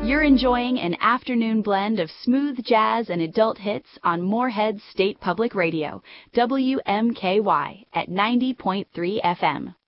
You're enjoying an afternoon blend of smooth jazz and adult hits on Moorhead State Public Radio, WMKY, at 90.3 FM.